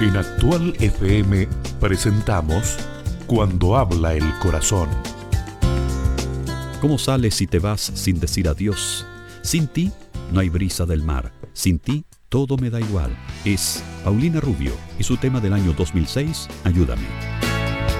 En Actual FM presentamos Cuando habla el corazón. ¿Cómo sales si te vas sin decir adiós? Sin ti no hay brisa del mar. Sin ti todo me da igual. Es Paulina Rubio y su tema del año 2006, Ayúdame.